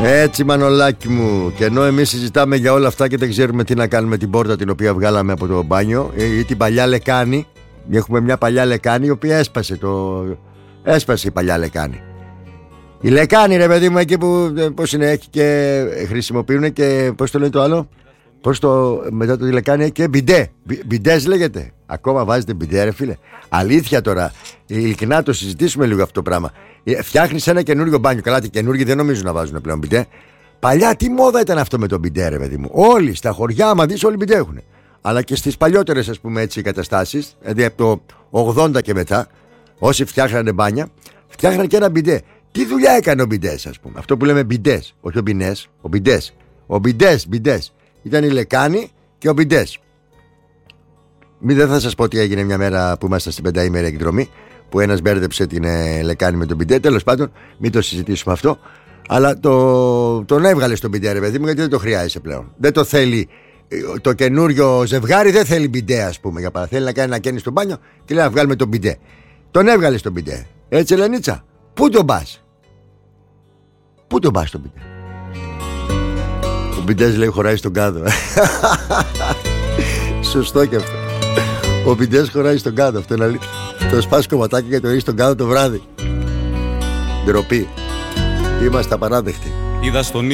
Έτσι, Μανολάκι μου. Και ενώ εμείς συζητάμε για όλα αυτά και δεν ξέρουμε τι να κάνουμε την πόρτα την οποία βγάλαμε από το μπάνιο ή την παλιά λεκάνη. Έχουμε μια παλιά λεκάνη η οποία έσπασε. Έσπασε η παλιά λεκάνη. Η λεκάνη, ρε παιδί μου, εκεί που πώς είναι, έχει και χρησιμοποιούν και πώς το λένε το άλλο. Πώς το μετά το λεκάνη έχει και μπιντέ. Μπιντές λέγεται. Ακόμα βάζετε μπιντέ, ρε φίλε. Αλήθεια τώρα. Ειλικρινά το συζητήσουμε λίγο αυτό το πράγμα. Φτιάχνεις ένα καινούριο μπάνιο. Καλά, τι καινούργοι δεν νομίζω να βάζουν πλέον μπιντέ. Παλιά τι μόδα ήταν αυτό με το μπιντέ, ρε παιδί μου. Όλοι στα χωριά, άμα δεις, όλοι μπιντέ έχουν. Αλλά και στις παλιότερες, ας πούμε, έτσι καταστάσεις, δηλαδή από το 80 και μετά, όσοι φτιάχνανε μπάνια, φτιάχνανε και ένα μπιντέ. Τι δουλειά έκανε ο μπιντές, ας πούμε. Αυτό που λέμε μπιντές, όχι ο μπινές, ο μπιντές. Ο μπιντές. Ήταν η λεκάνη και ο μπιντές. Δεν θα σας πω τι έγινε μια μέρα που ήμασταν στην 5ημερη εκδρομή, που ένας μπέρδεψε την λεκάνη με τον μπιντέ. Τέλος πάντων, μην το συζητήσουμε αυτό. Αλλά τον έβγαλε στον μπιντέ, ρε παιδί μου, γιατί δεν το χρειάζεσαι πλέον. Δεν το θέλει. Το καινούριο ζευγάρι δεν θέλει μπιντέ, ας πούμε. Για παράδειγμα, θέλει να κάνει ένα καίνι στο μπάνιο και λέει να βγάλουμε τον μπιντέ. Τον έβγαλε στον μπιντέ. Έτσι, Ελενίτσα. Πού τον πας? Πού τον πας τον μπιντέ? Ο μπιντές, λέει, χωράει στον κάδο. Σωστό και αυτό. Ο μπιντές χωράει στον κάδο. Αυτό είναι αλήθεια. Το σπάς κομματάκι και το ρίχνεις στον κάδο το βράδυ. Ντροπή. Είμαστε απαράδεκτοι. Είδα στον